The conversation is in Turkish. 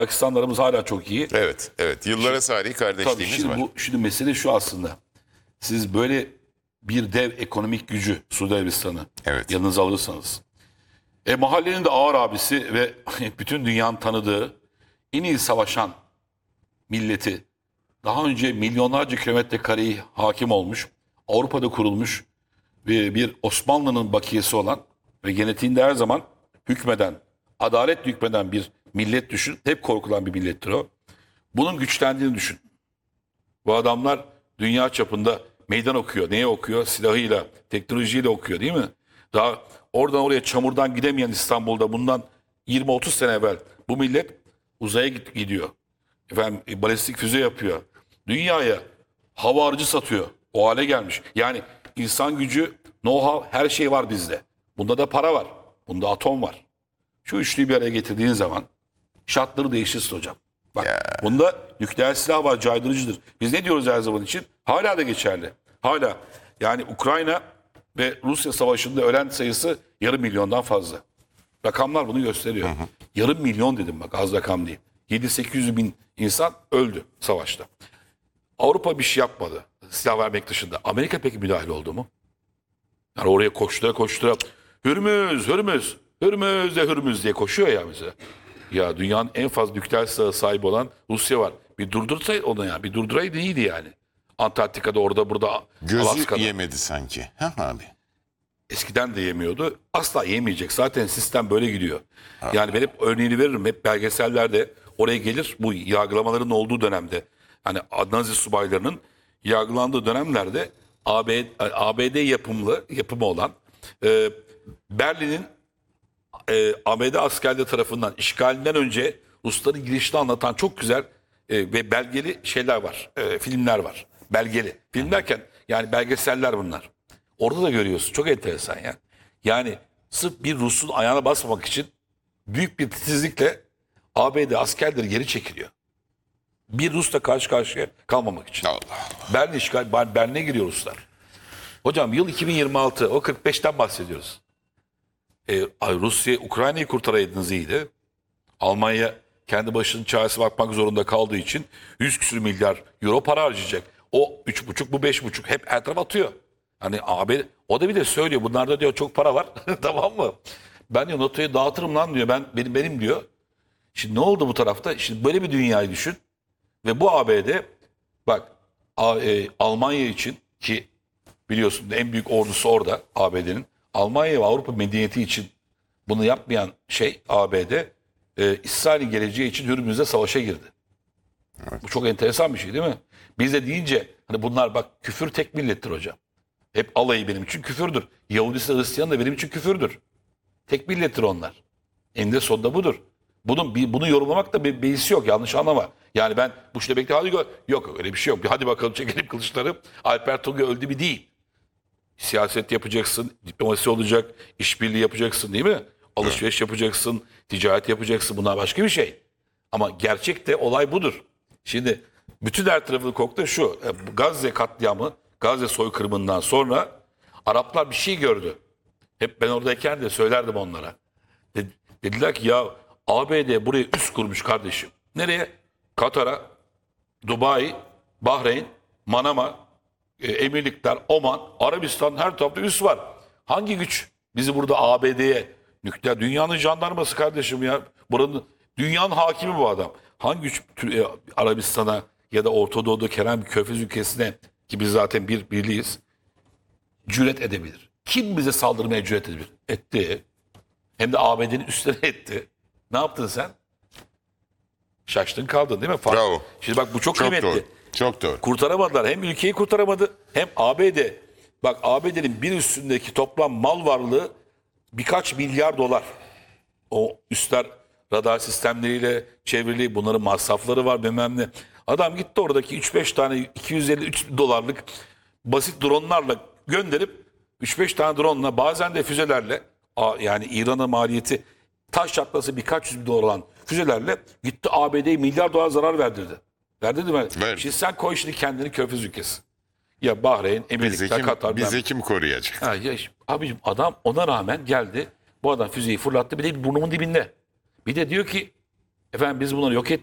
Pakistanlarımız hala çok iyi. Evet, evet. Yıllara sari Tabii kardeşliğimiz var. şimdi mesele şu aslında. Siz böyle bir dev ekonomik gücü Suudi Arabistan'ı Evet. yanınıza alırsanız. Mahallenin de ağır abisi ve bütün dünyanın tanıdığı en iyi savaşan milleti, daha önce milyonlarca kilometre kareyi hakim olmuş, Avrupa'da kurulmuş ve bir Osmanlı'nın bakiyesi olan ve genetiğinde her zaman hükmeden, adalet hükmeden bir millet düşün. Hep korkulan bir millettir o. Bunun güçlendiğini düşün. Bu adamlar dünya çapında meydan okuyor. Neye okuyor? Silahıyla, teknolojiyle okuyor değil mi? Daha oradan oraya çamurdan gidemeyen İstanbul'da bundan 20-30 sene evvel bu millet uzaya gidiyor. Efendim balistik füze yapıyor. Dünyaya hava aracı satıyor. O hale gelmiş. Yani insan gücü, know-how, her şey var bizde. Bunda da para var. Bunda atom var. Şu üçlüyü bir araya getirdiğin zaman şartları değişirsin hocam. Bak bunda nükleer silah var, caydırıcıdır. Biz ne diyoruz her zaman için? Hala da geçerli. Hala. Yani Ukrayna ve Rusya savaşında ölen sayısı yarım milyondan fazla. Rakamlar bunu gösteriyor. Yarım milyon dedim bak, az rakam değil. 7-800 bin insan öldü savaşta. Avrupa bir şey yapmadı silah vermek dışında. Amerika peki müdahale oldu mu? Yani oraya koştura koştura Hürmüz, Hürmüz, Hürmüz de Hürmüz diye koşuyor ya mesela. Ya dünyanın en fazla nükleer silahı sahibi olan Rusya var. Bir durdursaydı onu ya. Bir durduraydı iyiydi yani. Antarktika'da, orada, burada, Gözü Alaska'da. yemedi sanki. Ha abi. Eskiden de yemiyordu. Asla yemeyecek. Zaten sistem böyle gidiyor. Yani ben hep örneğini veririm. Hep belgesellerde oraya gelir. Bu yargılamaların olduğu dönemde. Hani Nazi subaylarının yargılandığı dönemlerde ABD yapımı olan Berlin'in ABD askerleri tarafından işgalinden önce Rusların girişini anlatan çok güzel ve belgeli şeyler var. Filmler var. Belgeli. Film derken yani belgeseller bunlar. Orada da görüyorsun. Çok enteresan ya. Yani sırf bir Rus'un ayağına basmamak için büyük bir titizlikle ABD askerleri geri çekiliyor. Bir Rus'la karşı karşıya kalmamak için. Allah. Berlin işgal, Berlin'e giriyor Ruslar. Hocam yıl 2026, o 45'ten bahsediyoruz. Rusya, Ukrayna'yı kurtaraydınız iyiydi. Almanya kendi başının çaresine bakmak zorunda kaldığı için 100 küsür milyar euro para harcayacak. O 3,5, bu 5,5 hep her taraf atıyor. Hani abi o da bir de söylüyor, bunlarda diyor çok para var. Tamam mı? Ben diyor NATO'yu dağıtırım lan diyor. Benim diyor. Şimdi ne oldu bu tarafta? Şimdi böyle bir dünyayı düşün. Ve bu ABD bak Almanya için, ki biliyorsun en büyük ordusu orada ABD'nin. Almanya ve Avrupa medeniyeti için bunu yapmayan şey ABD, İsrail'in geleceği için Hürmüz'de savaşa girdi. Bu çok enteresan bir şey değil mi? Biz de deyince hani bunlar bak, küfür tek millettir hocam. Hep alayı benim için küfürdür. Yahudisi, Hristiyan da benim için küfürdür. Tek millettir onlar. Eninde sonunda budur. Bunu yorumlamak da bir beisi yok, yanlış anlama. Yani ben bu işte bekle, yok öyle bir şey yok. Hadi bakalım çekelim kılıçları. Alper Tunga öldü bir değil. Siyaset yapacaksın, diplomasi olacak, işbirliği yapacaksın değil mi? Alışveriş yapacaksın, ticaret yapacaksın. Bunlar başka bir şey. Ama gerçekte olay budur. Şimdi bütün her tarafını koktu şu. Gazze katliamı, Gazze soykırımından sonra Araplar bir şey gördü. Hep ben oradayken de söylerdim onlara. Dediler ki ya ABD buraya üs kurmuş kardeşim. Nereye? Katar'a, Dubai, Bahreyn, Manama, Emirlikler, Oman, Arabistan, her tarafta üs var. Hangi güç bizi burada ABD'ye, nükleer dünyanın jandarması kardeşim ya. Buranın dünyanın hakimi bu adam. Hangi güç Arabistan'a ya da Orta Doğu'da herhangi bir körfez ülkesine, ki biz zaten bir birliğiz, cüret edebilir? Kim bize saldırmaya cüret edebilir? Etti. Hem de ABD'nin üstüne etti. Ne yaptın sen? Şaştın kaldın değil mi? Bravo. Şimdi bak bu çok Çok kıymetli. doğru. Çok doğru. Kurtaramadılar. Hem ülkeyi kurtaramadı hem ABD. Bak ABD'nin bir üstündeki toplam mal varlığı birkaç milyar dolar. O üstler radar sistemleriyle çevrili, bunların masrafları var bilmem ne. Adam gitti oradaki 3-5 tane 253 dolarlık basit dronlarla gönderip 3-5 tane drone'la, bazen de füzelerle, yani İran'a maliyeti taş çatlası birkaç yüz bin dolar olan füzelerle gitti ABD'ye milyar dolar zarar verdirdi. Verdirdi mi? Evet. Şimdi sen koy şimdi kendini körfez ülkesi. Ya Bahreyn, Emirlikler, Katar. Bizi kim koruyacak? Abicim adam ona rağmen geldi. Bu adam füzeyi fırlattı. Bir de burnumun dibinde. Bir de diyor ki Efendim biz bunları yok ettik.